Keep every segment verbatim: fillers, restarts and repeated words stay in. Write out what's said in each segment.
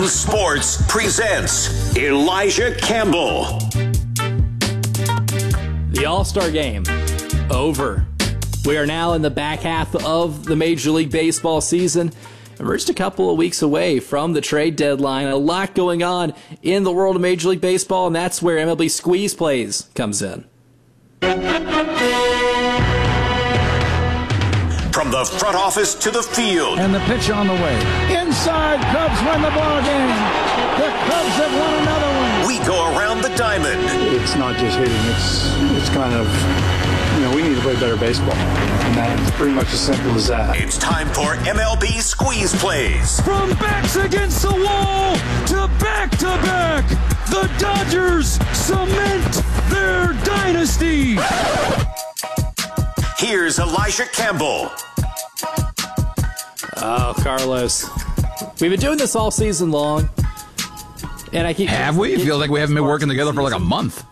Sports presents Elijah Campbell. The All-Star Game, over. We are now in the back half of the Major League Baseball season. And we're just a couple of weeks away from the trade deadline. A lot going on in the world of Major League Baseball, and that's where M L B Squeeze Plays comes in. From the front office to the field. And the pitch on the way. Inside, Cubs win the ball game. The Cubs have won another one. We go around the diamond. It's not just hitting. It's it's kind of, you know, we need to play better baseball. And that's pretty much as simple as that. It's time for M L B Squeeze Plays. From backs against the wall to back-to-back, the Dodgers cement their dynasty. Here's Elijah Campbell. Oh, Carlos. We've been doing this all season long. And I keep Have we? It feels like we haven't been working together for like a month.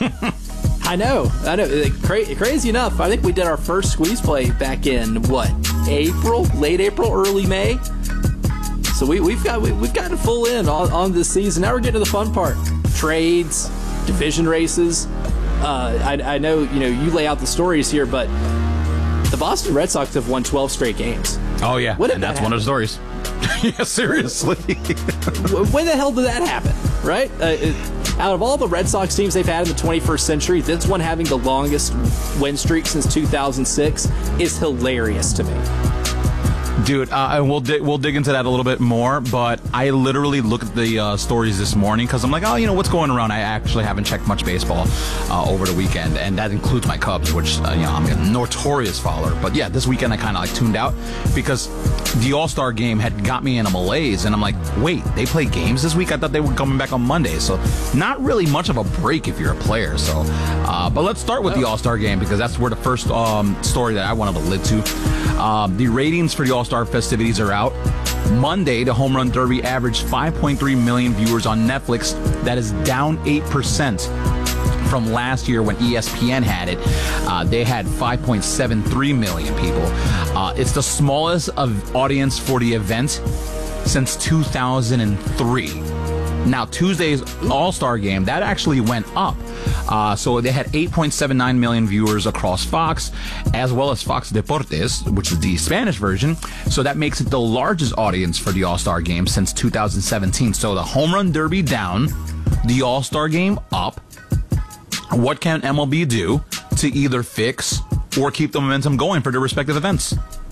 I know. I know. Cra- crazy enough, I think we did our first squeeze play back in, what, April? Late April, early May? So we, we've got we, we've gotten full in on, on this season. Now we're getting to the fun part. Trades, division races. Uh, I, I know, you know, you lay out the stories here, but the Boston Red Sox have won twelve straight games. Oh, yeah, when and that's one of the stories. Yeah, seriously. When the hell did that happen, right? Uh, it, out of all the Red Sox teams they've had in the twenty-first century, this one having the longest win streak since two thousand six is hilarious to me. Dude, uh, and we'll di- we'll dig into that a little bit more, but I literally looked at the uh, stories this morning because I'm like, oh, you know, what's going around? I actually haven't checked much baseball uh, over the weekend, and that includes my Cubs, which, uh, you know, I'm a notorious follower. But yeah, this weekend I kind of like tuned out because the All-Star Game had got me in a malaise, and I'm like, wait, they play games this week? I thought they were coming back on Monday, so not really much of a break if you're a player. So, uh, but let's start with the All-Star Game because that's where the first um, story that I wanted to live to. Um, the ratings for the All-Star festivities are out. Monday, the Home Run Derby averaged five point three million viewers on Netflix. That is down eight percent from last year when E S P N had it. Uh, they had five point seven three million people. Uh, it's the smallest of audience for the event since two thousand three. Now, Tuesday's All-Star Game, that actually went up. Uh, so they had eight point seven nine million viewers across Fox, as well as Fox Deportes, which is the Spanish version. So that makes it the largest audience for the All-Star Game since two thousand seventeen. So the Home Run Derby down, the All-Star Game up. What can M L B do to either fix or keep the momentum going for their respective events?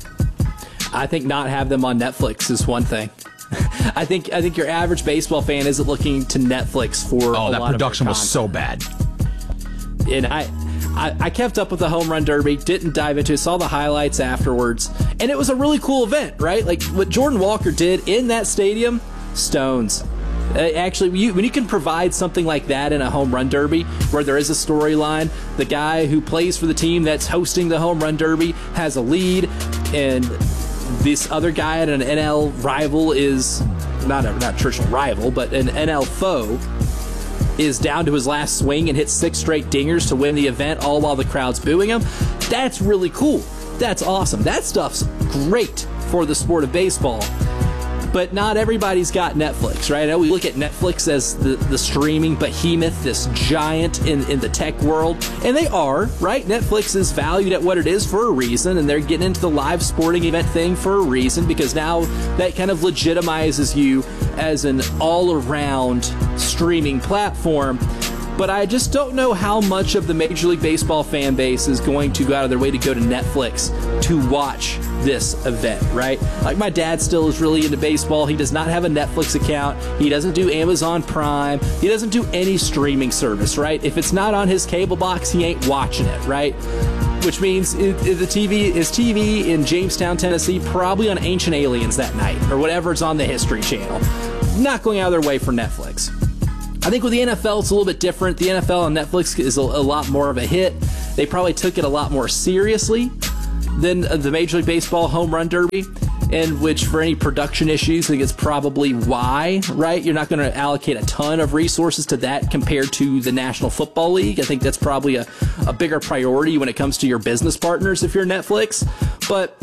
I think not have them on Netflix is one thing. I think I think your average baseball fan isn't looking to Netflix for oh, a that lot production of was so bad. And I, I I kept up with the Home Run Derby, didn't dive into it, saw the highlights afterwards, and it was a really cool event, right? Like what Jordan Walker did in that stadium, stones. Uh, actually, you, when you can provide something like that in a Home Run Derby, where there is a storyline, the guy who plays for the team that's hosting the Home Run Derby has a lead, and this other guy at an N L rival is not a not a traditional rival, but an N L foe is down to his last swing and hits six straight dingers to win the event, all while the crowd's booing him. That's really cool. That's awesome. That stuff's great for the sport of baseball. But not everybody's got Netflix, right? I know we look at Netflix as the, the streaming behemoth, this giant in, in the tech world, and they are, right? Netflix is valued at what it is for a reason, and they're getting into the live sporting event thing for a reason, because now that kind of legitimizes you as an all-around streaming platform. But I just don't know how much of the Major League Baseball fan base is going to go out of their way to go to Netflix to watch this event, right? Like my dad still is really into baseball. He does not have a Netflix account. He doesn't do Amazon Prime. He doesn't do any streaming service, right? If it's not on his cable box, he ain't watching it, right? Which means it, it, the T V is T V in Jamestown, Tennessee, probably on Ancient Aliens that night or whatever's on the History Channel. Not going out of their way for Netflix. I think with the N F L, it's a little bit different. The N F L on Netflix is a, a lot more of a hit. They probably took it a lot more seriously than the Major League Baseball Home Run Derby, and which for any production issues, I think it's probably why, right? You're not going to allocate a ton of resources to that compared to the National Football League. I think that's probably a, a bigger priority when it comes to your business partners if you're Netflix. But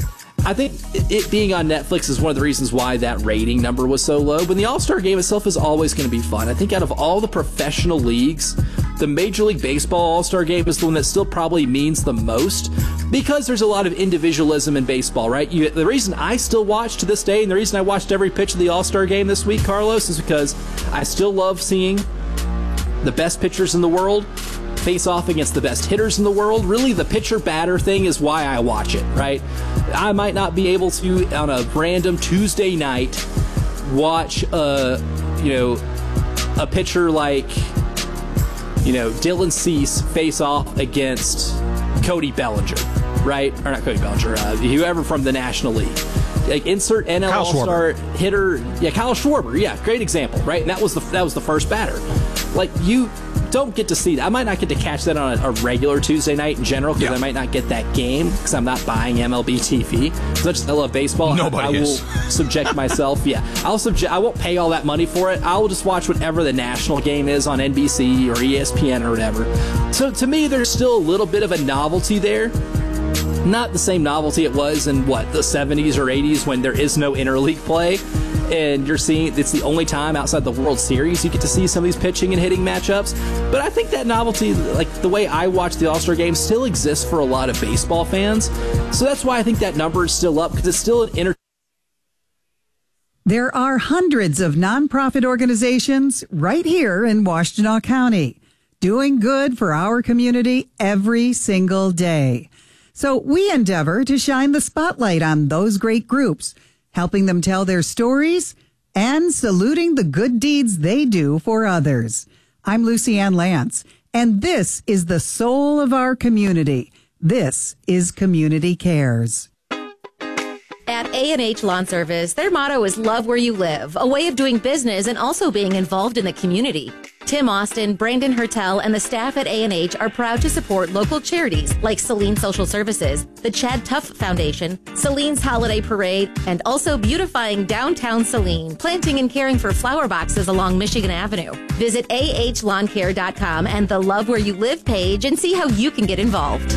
I think it being on Netflix is one of the reasons why that rating number was so low. But the All-Star Game itself is always going to be fun. I think out of all the professional leagues, the Major League Baseball All-Star Game is the one that still probably means the most because there's a lot of individualism in baseball, right? You, the reason I still watch to this day and the reason I watched every pitch of the All-Star Game this week, Carlos, is because I still love seeing the best pitchers in the world face off against the best hitters in the world. Really, the pitcher-batter thing is why I watch it, right? I might not be able to, on a random Tuesday night, watch a, you know, a pitcher like, you know, Dylan Cease face off against Cody Bellinger, right? Or not Cody Bellinger, uh, whoever from the National League. Like insert N L Kyle All-Star hitter, yeah, Kyle Schwarber, yeah, great example, right? And that was the that was the first batter. Like you don't get to see that. I might not get to catch that on a, a regular Tuesday night in general because yeah. I might not get that game because I'm not buying M L B T V. As much as I love baseball, Nobody I, I is. will subject myself. Yeah, I'll subject. I won't pay all that money for it. I will just watch whatever the national game is on N B C or E S P N or whatever. So to me, there's still a little bit of a novelty there. Not the same novelty it was in, what, the seventies or eighties when there is no interleague play. And you're seeing it's the only time outside the World Series you get to see some of these pitching and hitting matchups. But I think that novelty, like the way I watch the All-Star Game, still exists for a lot of baseball fans. So that's why I think that number is still up because it's still an inter. There are hundreds of nonprofit organizations right here in Washtenaw County doing good for our community every single day. So we endeavor to shine the spotlight on those great groups, helping them tell their stories and saluting the good deeds they do for others. I'm Lucy Ann Lance, and this is the soul of our community. This is Community Cares. At A and H Lawn Service, their motto is love where you live, a way of doing business and also being involved in the community. Tim Austin, Brandon Hertel, and the staff at A and H are proud to support local charities like Celine Social Services, the Chad Tuff Foundation, Celine's Holiday Parade, and also beautifying downtown Celine, planting and caring for flower boxes along Michigan Avenue. Visit A H lawn care dot com and the Love Where You Live page and see how you can get involved.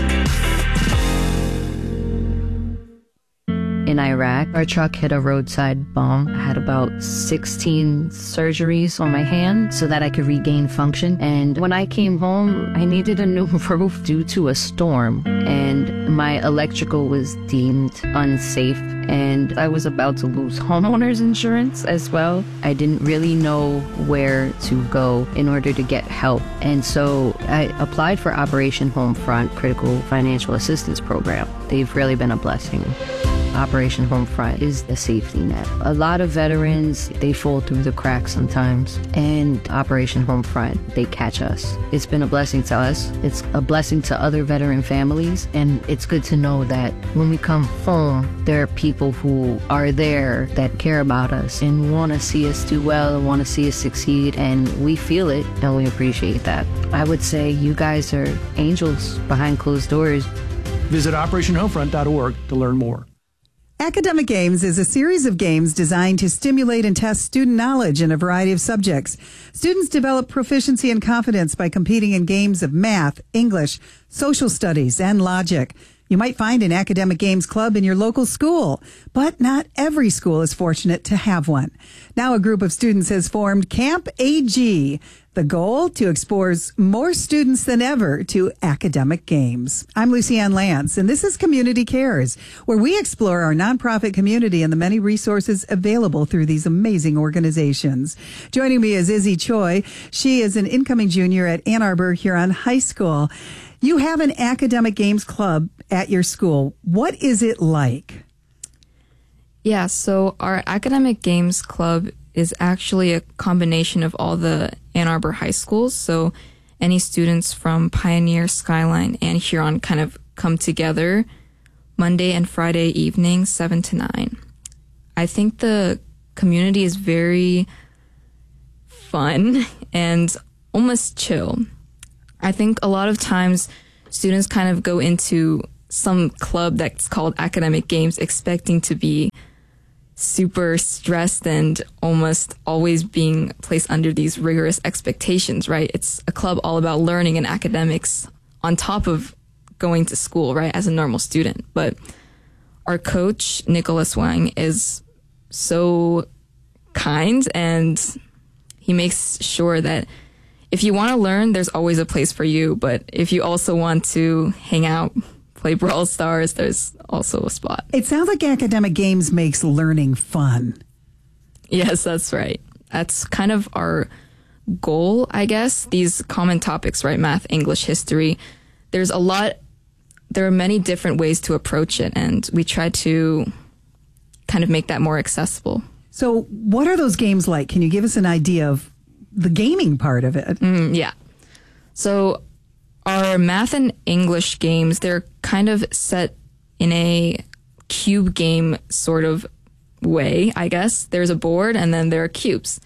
In Iraq, our truck hit a roadside bomb. I had about sixteen surgeries on my hand so that I could regain function. And when I came home, I needed a new roof due to a storm. And my electrical was deemed unsafe. And I was about to lose homeowners insurance as well. I didn't really know where to go in order to get help. And so I applied for Operation Homefront Critical Financial Assistance Program. They've really been a blessing. Operation Homefront is the safety net. A lot of veterans, they fall through the cracks sometimes, and Operation Homefront, they catch us. It's been a blessing to us. It's a blessing to other veteran families, and it's good to know that when we come home, there are people who are there that care about us and want to see us do well and want to see us succeed, and we feel it, and we appreciate that. I would say you guys are angels behind closed doors. Visit operation homefront dot org to learn more. Academic Games is a series of games designed to stimulate and test student knowledge in a variety of subjects. Students develop proficiency and confidence by competing in games of math, English, social studies, and logic. You might find an Academic Games club in your local school, but not every school is fortunate to have one. Now a group of students has formed Camp A G. The goal, to expose more students than ever to academic games. I'm Lucy Ann Lance, and this is Community Cares, where we explore our nonprofit community and the many resources available through these amazing organizations. Joining me is Izzy Choi. She is an incoming junior at Ann Arbor Huron High School. You have an Academic Games club at your school. What is it like? Yeah, so our Academic Games Club is actually a combination of all the Ann Arbor high schools. So any students from Pioneer, Skyline, and Huron kind of come together Monday and Friday evenings, seven to nine. I think the community is very fun and almost chill. I think a lot of times students kind of go into some club that's called Academic Games expecting to be super stressed and almost always being placed under these rigorous expectations, right? It's a club all about learning and academics on top of going to school, right, as a normal student. But our coach, Nicholas Wang, is so kind, and he makes sure that if you want to learn, there's always a place for you. But if you also want to hang out, play Brawl Stars, there's also a spot. It sounds like academic games makes learning fun. Yes, that's right. That's kind of our goal, I guess. These common topics, right? Math, English, history. There's a lot, there are many different ways to approach it, and we try to kind of make that more accessible. So what are those games like? Can you give us an idea of the gaming part of it? Mm, yeah. So our math and English games, they're kind of set in a cube game sort of way, I guess. There's a board and then there are cubes.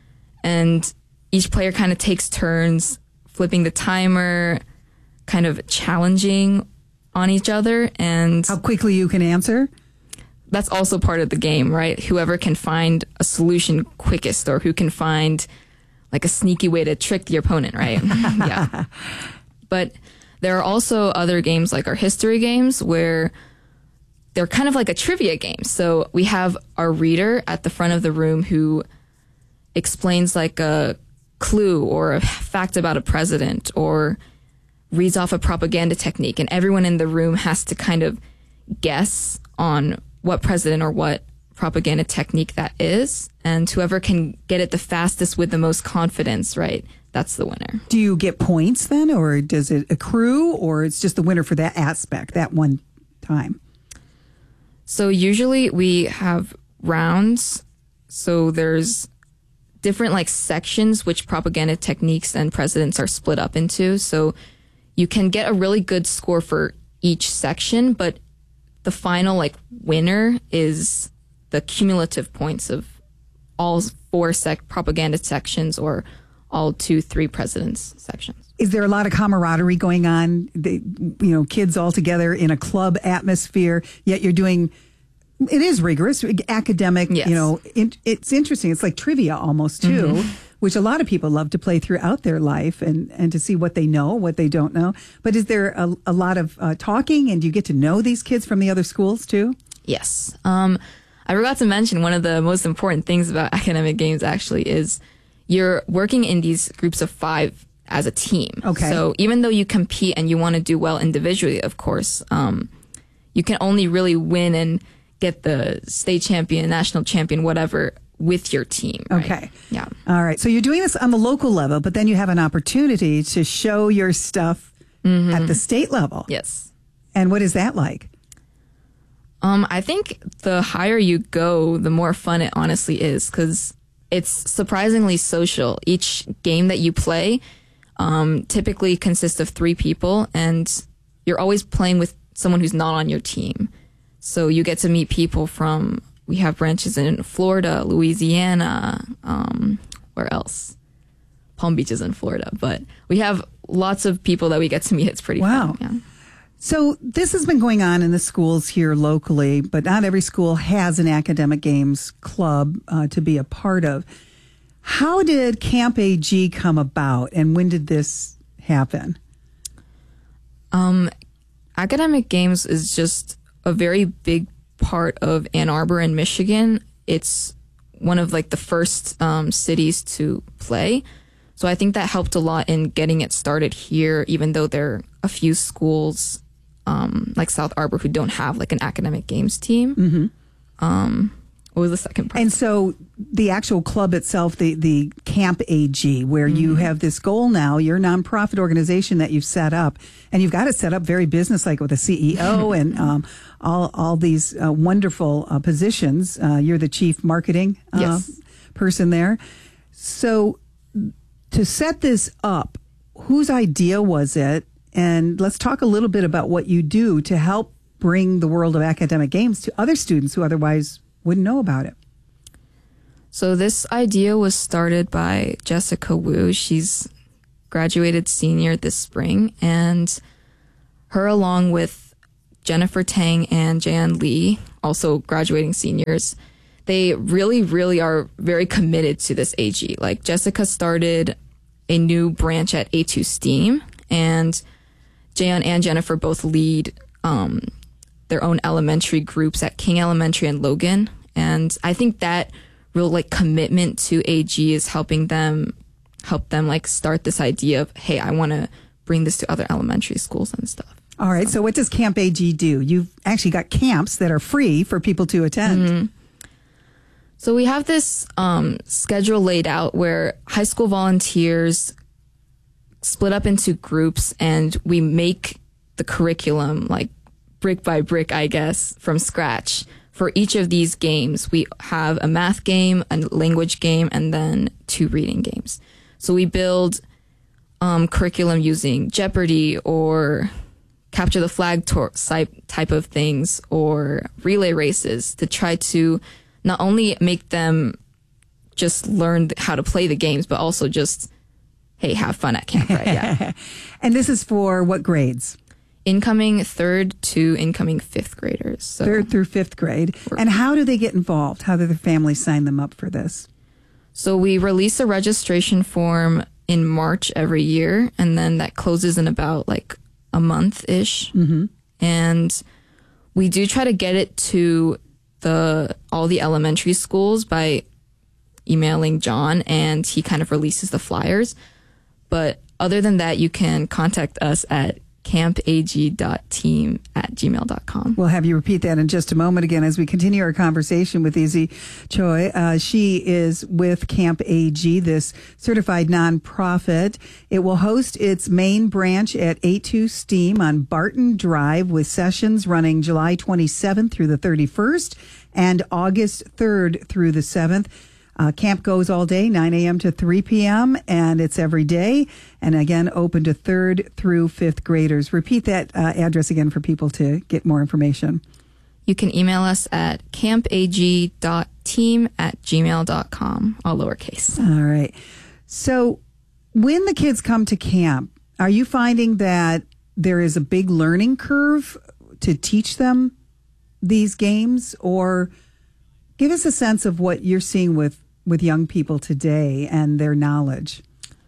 And each player kind of takes turns flipping the timer, kind of challenging on each other. And how quickly you can answer? That's also part of the game, right? Whoever can find a solution quickest, or who can find like a sneaky way to trick the opponent, right? Yeah. But there are also other games like our history games where they're kind of like a trivia game. So we have our reader at the front of the room who explains like a clue or a fact about a president or reads off a propaganda technique, and everyone in the room has to kind of guess on what president or what propaganda technique that is, and whoever can get it the fastest with the most confidence, right, that's the winner. Do you get points then, or does it accrue, or it's just the winner for that aspect, that one time? So usually we have rounds, so there's different like sections which propaganda techniques and presidents are split up into, so you can get a really good score for each section, but the final like winner is the cumulative points of all four sec propaganda sections or all two, three presidents sections. Is there a lot of camaraderie going on? They, you know, kids all together in a club atmosphere, yet you're doing, it is rigorous, academic, yes. you know, it, it's interesting. It's like trivia almost too, mm-hmm. which a lot of people love to play throughout their life and, and to see what they know, what they don't know. But is there a, a lot of uh, talking, and do you get to know these kids from the other schools too? Yes. Um, I forgot to mention one of the most important things about academic games actually is you're working in these groups of five as a team. Okay. So even though you compete and you want to do well individually, of course, um, you can only really win and get the state champion, national champion, whatever, with your team. Right? Okay. Yeah. All right. So you're doing this on the local level, but then you have an opportunity to show your stuff mm-hmm. at the state level. Yes. And what is that like? Um, I think the higher you go, the more fun it honestly is, because it's surprisingly social. Each game that you play um, typically consists of three people, and you're always playing with someone who's not on your team. So you get to meet people from, we have branches in Florida, Louisiana, um, where else? Palm Beach is in Florida, but we have lots of people that we get to meet. It's pretty wow. fun. Yeah. So this has been going on in the schools here locally, but not every school has an academic games club uh, to be a part of. How did Camp A G come about, and when did this happen? Um, academic games is just a very big part of Ann Arbor and Michigan. It's one of like the first um, cities to play. So I think that helped a lot in getting it started here, even though there are a few schools um, like South Arbor who don't have like an academic games team. Mm-hmm. Um, what was the second part? And so the actual club itself, the, the Camp A G, where mm-hmm. you have this goal now, you're a nonprofit organization that you've set up, and you've got it set up very businesslike with a C E O and um, all all these uh, wonderful uh, positions. Uh, you're the chief marketing uh, yes. person there. So to set this up, whose idea was it? And let's talk a little bit about what you do to help bring the world of academic games to other students who otherwise wouldn't know about it. So this idea was started by Jessica Wu. She's graduated senior this spring, and her along with Jennifer Tang and Jan Lee, also graduating seniors, they really, really are very committed to this A G. Like Jessica started a new branch at A two STEAM, and Jan and Jennifer both lead um, their own elementary groups at King Elementary and Logan. And I think that real like commitment to A G is helping them help them like start this idea of, hey, I want to bring this to other elementary schools and stuff. All right. So what does Camp A G do? You've actually got camps that are free for people to attend. Mm-hmm. So we have this um, schedule laid out where high school volunteers split up into groups, and we make the curriculum like brick by brick, I guess, from scratch. For each of these games, we have a math game, a language game, and then two reading games. So we build um, curriculum using Jeopardy or capture the flag tor- type of things or relay races to try to not only make them just learn how to play the games, but also just, hey, have fun at camp, right? Yeah. And this is for what grades? Incoming third to incoming fifth graders. So third through fifth grade. And how do they get involved? How do the families sign them up for this? So we release a registration form in March every year, and then that closes in about like a month-ish. Mm-hmm. And we do try to get it to the all the elementary schools by emailing John, and he kind of releases the flyers. But other than that, you can contact us at campag dot team at gmail dot com. We'll have you repeat that in just a moment again as we continue our conversation with Izzy Choi. Uh, she is with Camp A G, this certified nonprofit. It will host its main branch at A two STEAM on Barton Drive, with sessions running July twenty-seventh through the thirty-first and August third through the seventh. Uh, camp goes all day, nine a.m. to three p.m., and it's every day. And again, open to third through fifth graders. Repeat that uh, address again for people to get more information. You can email us at campag dot team at gmail dot com, all lowercase. All right. So when the kids come to camp, are you finding that there is a big learning curve to teach them these games? Or give us a sense of what you're seeing with with young people today and their knowledge.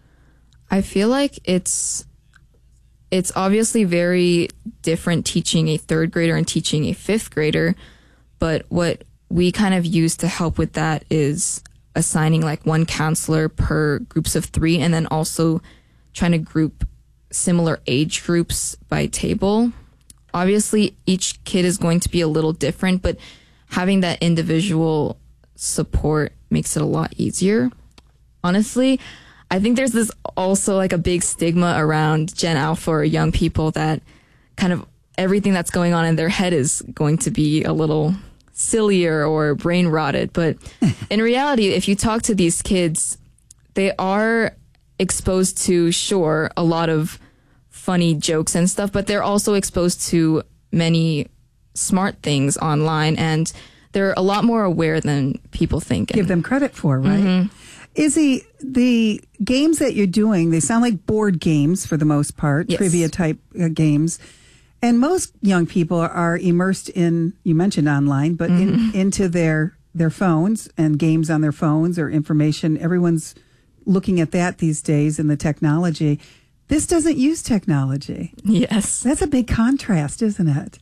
I feel like it's it's obviously very different teaching a third grader and teaching a fifth grader, but what we kind of use to help with that is assigning like one counselor per groups of three, and then also trying to group similar age groups by table. Obviously, each kid is going to be a little different, but having that individual support makes it a lot easier. Honestly, I think there's this also like a big stigma around Gen Alpha or young people that kind of everything that's going on in their head is going to be a little sillier or brain rotted. But in reality, if you talk to these kids, they are exposed to, sure, a lot of funny jokes and stuff, but they're also exposed to many smart things online, and they're a lot more aware than people think. Give them credit for, right? Mm-hmm. Izzy, the games that you're doing, they sound like board games for the most part, yes. trivia type uh, games. And most young people are immersed in, you mentioned online, but mm-hmm. in, into their, their phones and games on their phones or information. Everyone's looking at that these days in the technology. This doesn't use technology. Yes. That's a big contrast, isn't it?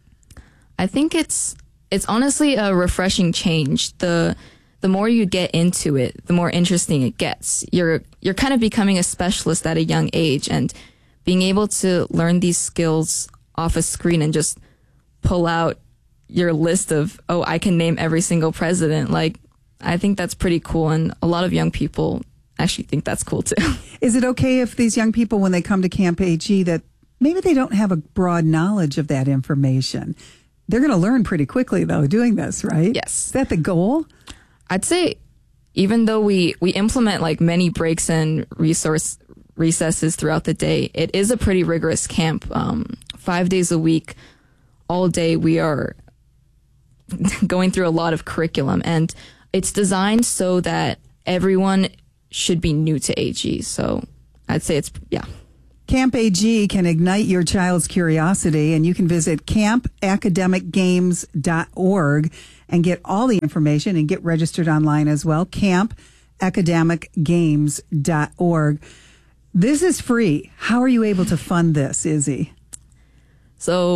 I think it's it's honestly a refreshing change. The the more you get into it, the more interesting it gets. You're you're kind of becoming a specialist at a young age, and being able to learn these skills off a screen and just pull out your list of, oh, I can name every single president. Like, I think that's pretty cool, and a lot of young people actually think that's cool too. Is it okay if these young people, when they come to Camp A G, that maybe they don't have a broad knowledge of that information? They're going to learn pretty quickly, though, doing this, right? Yes. Is that the goal? I'd say even though we, we implement like many breaks and resource recesses throughout the day, it is a pretty rigorous camp. Um, five days a week, all day, we are going through a lot of curriculum, and it's designed so that everyone should be new to A G. So I'd say it's, yeah. Camp A G can ignite your child's curiosity, and you can visit camp academic games dot org and get all the information and get registered online as well. camp academic games dot org. This is free. How are you able to fund this, Izzy? So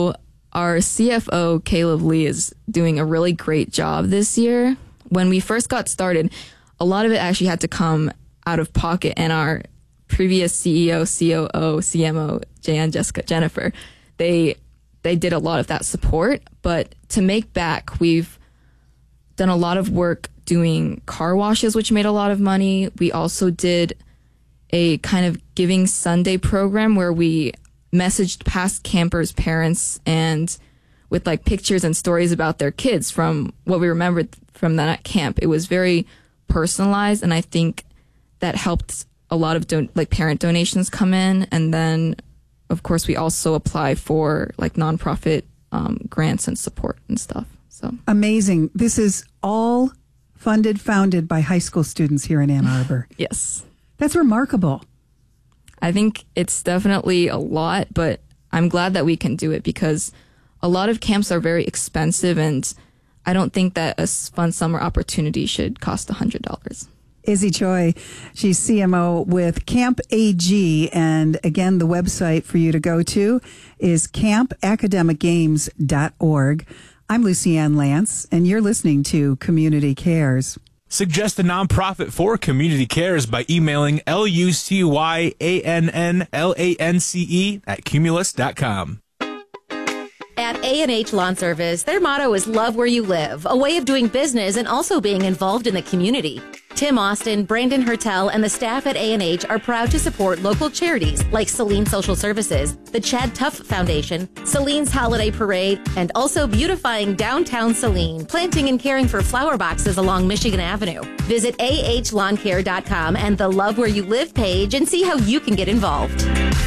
our C F O, Caleb Lee, is doing a really great job this year. When we first got started, a lot of it actually had to come out of pocket, and our previous C E O, C O O, C M O, Jan, Jessica, Jennifer, they they did a lot of that support. But to make back, we've done a lot of work doing car washes, which made a lot of money. We also did a kind of Giving Sunday program where we messaged past campers' parents and with like pictures and stories about their kids from what we remembered from that at camp. It was very personalized, and I think that helped a lot of don- like parent donations come in. And then, of course, we also apply for like nonprofit um, grants and support and stuff. So amazing. This is all funded, founded by high school students here in Ann Arbor. Yes. That's remarkable. I think it's definitely a lot, but I'm glad that we can do it because a lot of camps are very expensive, and I don't think that a fun summer opportunity should cost one hundred dollars. Izzy Choi, she's C M O with Camp A G, and again, the website for you to go to is camp academic games dot org. I'm Lucianne Lance, and you're listening to Community Cares. Suggest a nonprofit for Community Cares by emailing L U C Y A N N L A N C E at cumulus dot com. At A and H Lawn Service, their motto is love where you live, a way of doing business and also being involved in the community. Tim Austin, Brandon Hertel, and the staff at A and H are proud to support local charities like Celine Social Services, the Chad Tuff Foundation, Celine's Holiday Parade, and also beautifying downtown Celine, planting and caring for flower boxes along Michigan Avenue. Visit A H lawn care dot com and the Love Where You Live page and see how you can get involved.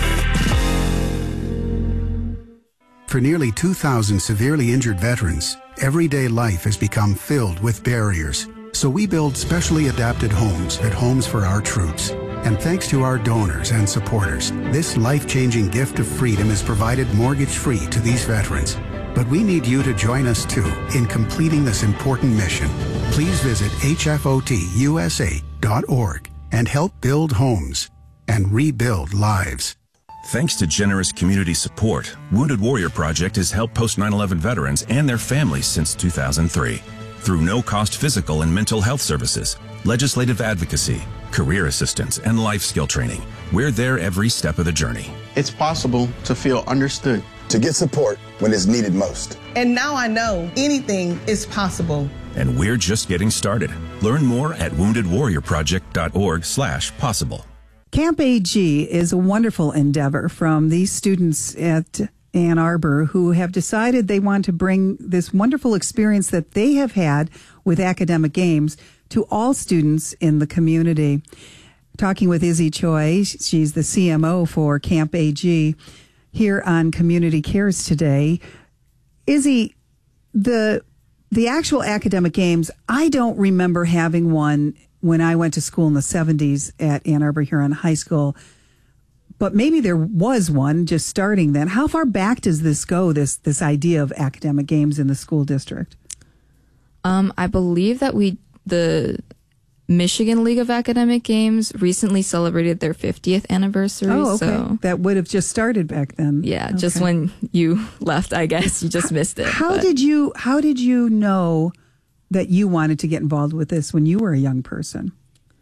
For nearly two thousand severely injured veterans, everyday life has become filled with barriers. So we build specially adapted homes at Homes for Our Troops. And thanks to our donors and supporters, this life-changing gift of freedom is provided mortgage-free to these veterans. But we need you to join us, too, in completing this important mission. Please visit H F O T U S A dot org and help build homes and rebuild lives. Thanks to generous community support, Wounded Warrior Project has helped post nine eleven veterans and their families since two thousand three. Through no-cost physical and mental health services, legislative advocacy, career assistance, and life skill training, we're there every step of the journey. It's possible to feel understood. To get support when it's needed most. And now I know anything is possible. And we're just getting started. Learn more at wounded warrior project dot org slash possible. Camp A G is a wonderful endeavor from these students at Ann Arbor who have decided they want to bring this wonderful experience that they have had with academic games to all students in the community. Talking with Izzy Choi, she's the C M O for Camp A G here on Community Cares today. Izzy, the the actual academic games, I don't remember having one when I went to school in the seventies at Ann Arbor Huron High School. But maybe there was one just starting then. How far back does this go, this this idea of academic games in the school district? Um, I believe that we, the Michigan League of Academic Games recently celebrated their fiftieth anniversary. Oh, okay. So that would have just started back then. Yeah, okay. Just when you left, I guess. You just missed it. How but. did you How did you know that you wanted to get involved with this when you were a young person?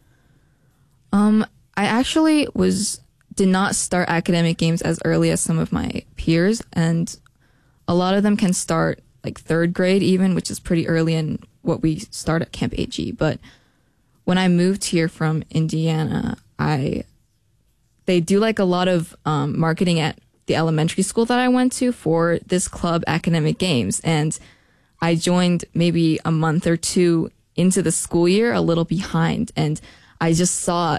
Um, I actually was... did not start academic games as early as some of my peers, and a lot of them can start like third grade even, which is pretty early in what we start at Camp A G. But when I moved here from Indiana, I they do like a lot of um, marketing at the elementary school that I went to for this club, Academic Games, and I joined maybe a month or two into the school year, a little behind, and I just saw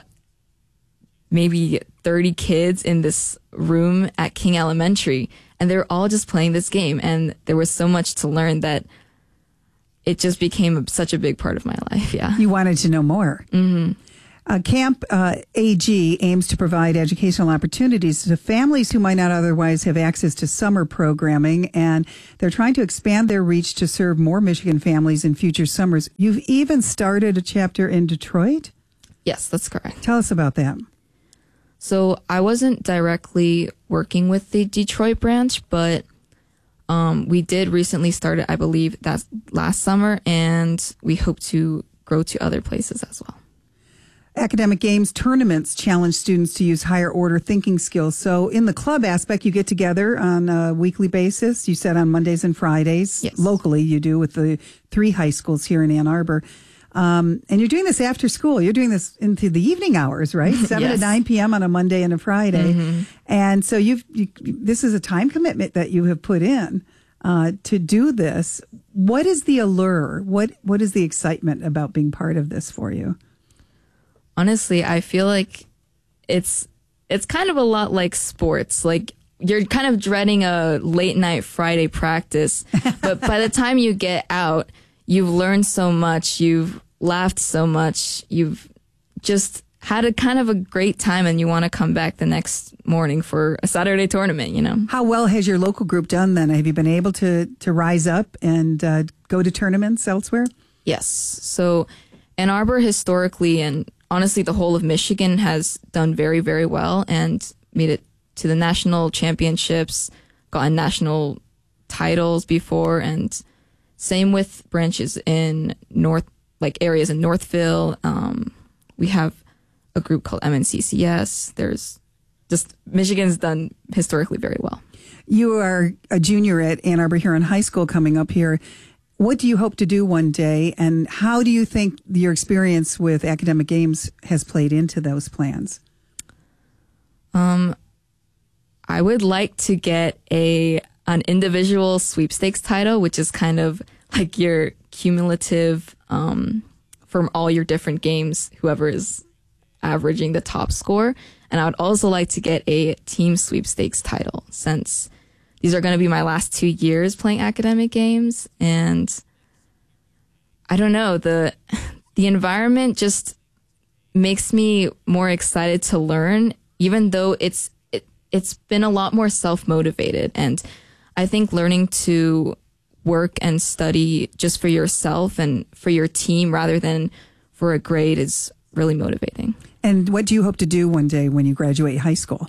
maybe thirty kids in this room at King Elementary, and they were all just playing this game, and there was so much to learn that it just became such a big part of my life. Yeah. You wanted to know more. Mm-hmm. Uh, Camp uh, A G aims to provide educational opportunities to families who might not otherwise have access to summer programming, and they're trying to expand their reach to serve more Michigan families in future summers. You've even started a chapter in Detroit? Yes, that's correct. Tell us about that. So I wasn't directly working with the Detroit branch, but Um, we did recently start it, I believe, that's last summer, and we hope to grow to other places as well. Academic games tournaments challenge students to use higher order thinking skills. So in the club aspect, you get together on a weekly basis. You said on Mondays and Fridays. Yes. Locally, you do with the three high schools here in Ann Arbor. Um, and you're doing this after school. You're doing this into the evening hours, right? seven Yes. to nine p.m. on a Monday and a Friday. Mm-hmm. And so you've, you, this is a time commitment that you have put in uh, to do this. What is the allure? What What is the excitement about being part of this for you? Honestly, I feel like it's it's kind of a lot like sports. Like you're kind of dreading a late night Friday practice, but by the time you get out, you've learned so much, you've laughed so much, you've just had a kind of a great time, and you want to come back the next morning for a Saturday tournament, you know. How well has your local group done then? Have you been able to to rise up and uh, go to tournaments elsewhere? Yes. So Ann Arbor historically, and honestly the whole of Michigan, has done very, very well and made it to the national championships, gotten national titles before, and same with branches in North, like areas in Northville. Um, we have a group called M N C C S. There's just, Michigan's done historically very well. You are a junior at Ann Arbor Huron High School coming up here. What do you hope to do one day, and how do you think your experience with academic games has played into those plans? Um, I would like to get a an individual sweepstakes title, which is kind of like your cumulative um, from all your different games, whoever is averaging the top score. And I would also like to get a team sweepstakes title, since these are going to be my last two years playing academic games. And I don't know, the the environment just makes me more excited to learn, even though it's it, it's been a lot more self-motivated. And I think learning to work and study just for yourself and for your team rather than for a grade is really motivating. And what do you hope to do one day when you graduate high school?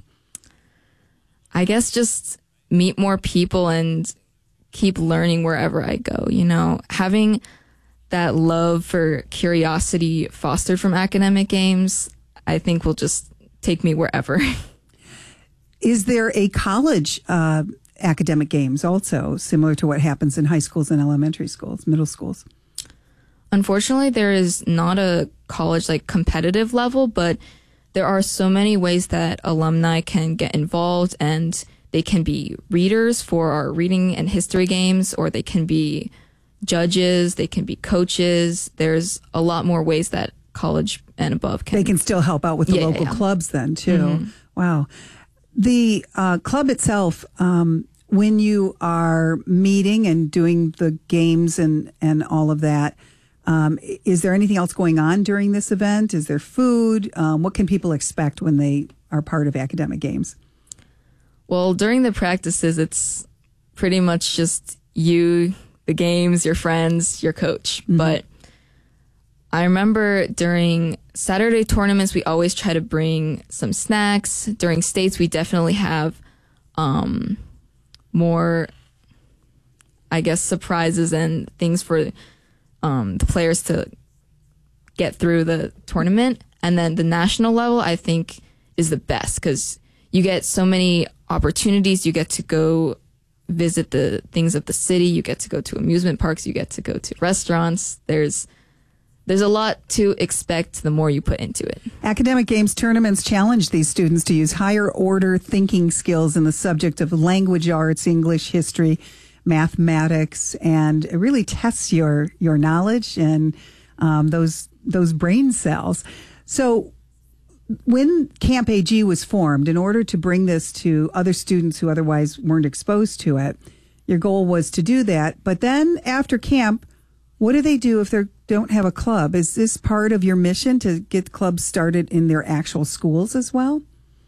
I guess just meet more people and keep learning wherever I go. You know, having that love for curiosity fostered from academic games, I think will just take me wherever. Is there a college uh, academic games also, similar to what happens in high schools and elementary schools, middle schools? Unfortunately, there is not a college like competitive level, but there are so many ways that alumni can get involved, and they can be readers for our reading and history games, or they can be judges, they can be coaches. There's a lot more ways that college and above can. They can still help out with the Yeah, local yeah. clubs then, too. Mhm. Wow. The uh, club itself, um, when you are meeting and doing the games and, and all of that, um, is there anything else going on during this event? Is there food? Um, what can people expect when they are part of academic games? Well, during the practices, it's pretty much just you, the games, your friends, your coach. Mm-hmm. But I remember during Saturday tournaments, we always try to bring some snacks. During states, we definitely have um, more, I guess, surprises and things for um, the players to get through the tournament. And then the national level, I think, is the best because you get so many opportunities. You get to go visit the things of the city. You get to go to amusement parks. You get to go to restaurants. There's there's a lot to expect the more you put into it. Academic games tournaments challenge these students to use higher order thinking skills in the subject of language arts, English, history, mathematics, and it really tests your your knowledge and um, those those brain cells. So when Camp A G was formed, in order to bring this to other students who otherwise weren't exposed to it, your goal was to do that. But then after camp, what do they do if they don't have a club? Is this part of your mission to get clubs started in their actual schools as well?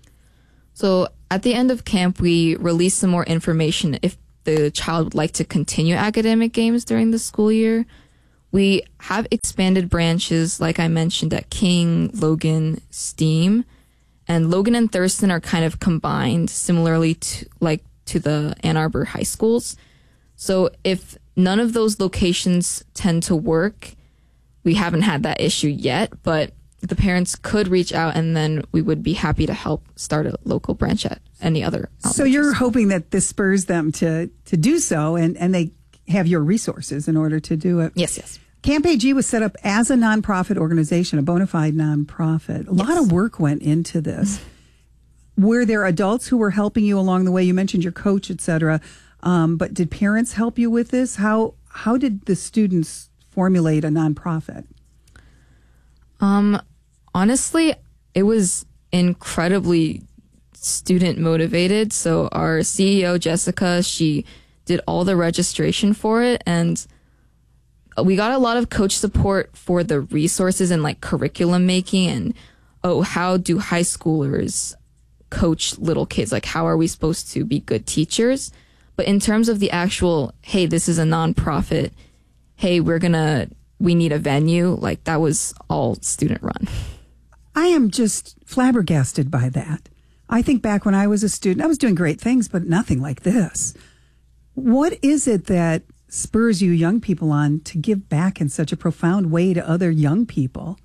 So at the end of camp, we release some more information if the child would like to continue academic games during the school year. We have expanded branches, like I mentioned, at King, Logan, STEAM, and Logan and Thurston are kind of combined, similarly to like to the Ann Arbor high schools. So if none of those locations tend to work, we haven't had that issue yet, but the parents could reach out and then we would be happy to help start a local branch at any other outreach. So you're hoping that this spurs them to, to do so and, and they have your resources in order to do it. Yes, yes. Camp A G was set up as a nonprofit organization, a bona fide nonprofit. A yes. lot of work went into this. Were there adults who were helping you along the way? You mentioned your coach, et cetera. Um, but did parents help you with this? How how did the students formulate a nonprofit? Um, honestly, it was incredibly student motivated. So our C E O, Jessica, she did all the registration for it, and we got a lot of coach support for the resources and like curriculum making and, oh, how do high schoolers coach little kids? Like, how are we supposed to be good teachers? But in terms of the actual, hey, this is a nonprofit, hey, we're gonna, we need a venue, like that was all student run. I am just flabbergasted by that. I think back when I was a student, I was doing great things, but nothing like this. What is it that spurs you young people on to give back in such a profound way to other young people?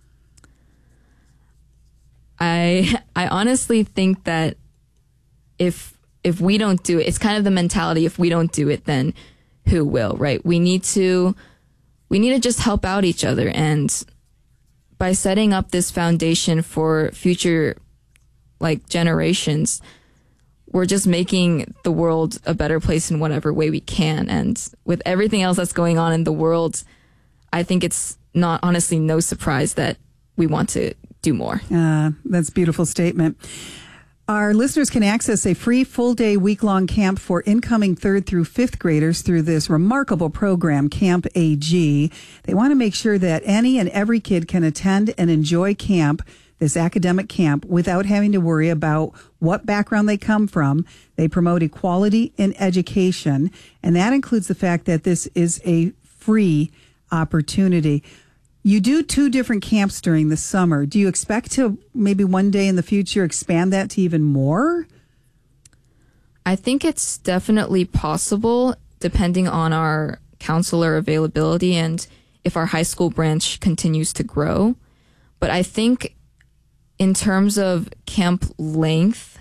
I I honestly think that if if we don't do it, it's kind of the mentality, if we don't do it, then who will, right? We need to we need to just help out each other. And by setting up this foundation for future like generations, we're just making the world a better place in whatever way we can. And with everything else that's going on in the world, I think it's not honestly no surprise that we want to do more. Uh, that's a beautiful statement. Our listeners can access a free full-day, week-long camp for incoming third through fifth graders through this remarkable program, Camp A G. They want to make sure that any and every kid can attend and enjoy camp, this academic camp, without having to worry about what background they come from. They promote equality in education, and that includes the fact that this is a free opportunity. You do two different camps during the summer. Do you expect to maybe one day in the future expand that to even more? I think it's definitely possible, depending on our counselor availability and if our high school branch continues to grow. But I think in terms of camp length,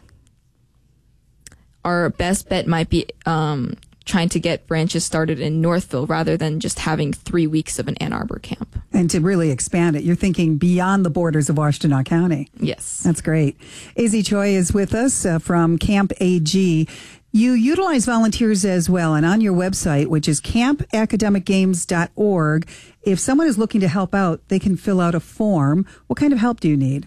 our best bet might be um, trying to get branches started in Northville rather than just having three weeks of an Ann Arbor camp. And to really expand it, you're thinking beyond the borders of Washtenaw County. Yes. That's great. Azzi Choi is with us uh, from Camp A G. You utilize volunteers as well, and on your website, which is camp academic games dot org, if someone is looking to help out, they can fill out a form. What kind of help do you need?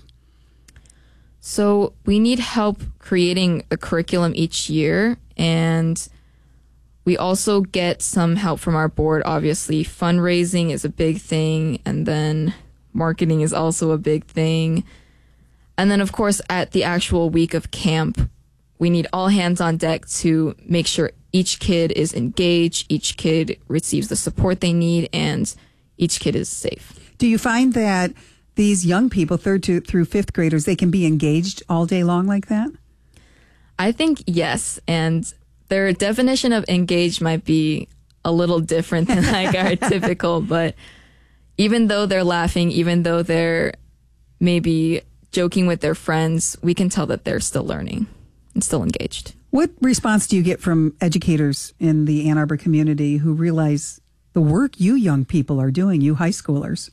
So we need help creating a curriculum each year, and we also get some help from our board. Obviously, fundraising is a big thing, and then marketing is also a big thing. And then, of course, at the actual week of camp, we need all hands on deck to make sure each kid is engaged, each kid receives the support they need, and each kid is safe. Do you find that these young people, third to through fifth graders, they can be engaged all day long like that? I think yes, and their definition of engaged might be a little different than like our typical, but even though they're laughing, even though they're maybe joking with their friends, we can tell that they're still learning and still engaged. What response do you get from educators in the Ann Arbor community who realize the work you young people are doing, you high schoolers?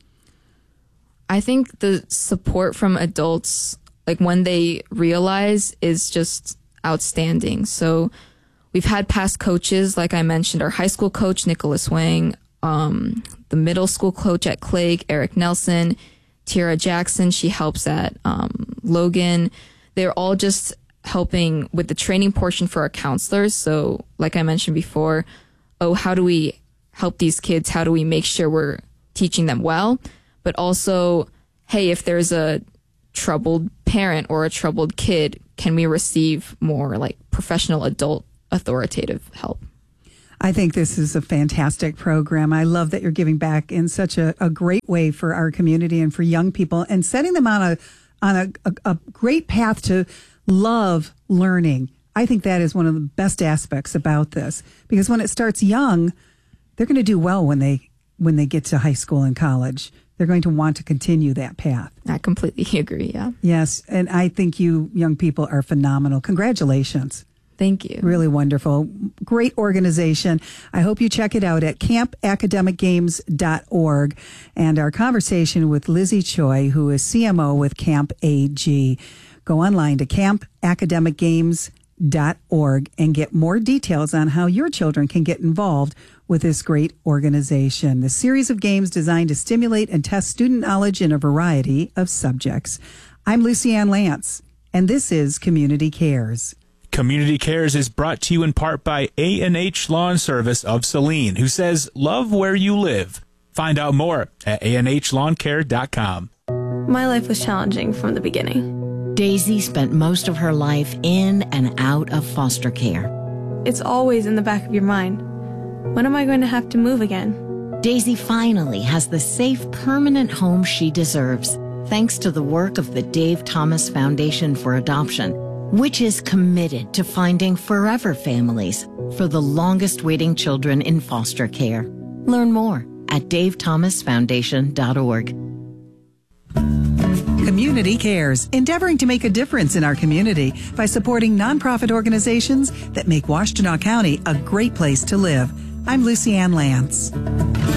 I think the support from adults, like when they realize, is just outstanding. So we've had past coaches, like I mentioned, our high school coach, Nicholas Wang, um, the middle school coach at Clague, Eric Nelson, Tiara Jackson, she helps at um, Logan. They're all just helping with the training portion for our counselors. So like I mentioned before, oh, how do we help these kids? How do we make sure we're teaching them well? But also, hey, if there's a troubled parent or a troubled kid, can we receive more like professional adult authoritative help? I think this is a fantastic program. I love that you're giving back in such a, a great way for our community and for young people and setting them on a on a, a, a great path to love learning. I think that is one of the best aspects about this, because when it starts young, they're going to do well when they when they get to high school and college. They're going to want to continue that path. I completely agree, yeah. Yes, and I think you young people are phenomenal. Congratulations. Thank you. Really wonderful. Great organization. I hope you check it out at camp academic games dot org. And our conversation with Lizzie Choi, who is C M O with Camp A G. Go online to camp academic games dot org and get more details on how your children can get involved with this great organization. The series of games designed to stimulate and test student knowledge in a variety of subjects. I'm Lucy Ann Lance, and this is Community Cares. Community Cares is brought to you in part by A and H Lawn Service of Saline, who says, love where you live. Find out more at A N H lawn care dot com. My life was challenging from the beginning. Daisy spent most of her life in and out of foster care. It's always in the back of your mind. When am I going to have to move again? Daisy finally has the safe, permanent home she deserves, thanks to the work of the Dave Thomas Foundation for Adoption, which is committed to finding forever families for the longest waiting children in foster care. Learn more at dave thomas foundation dot org. Community Cares, endeavoring to make a difference in our community by supporting nonprofit organizations that make Washtenaw County a great place to live. I'm Lucy Ann Lance.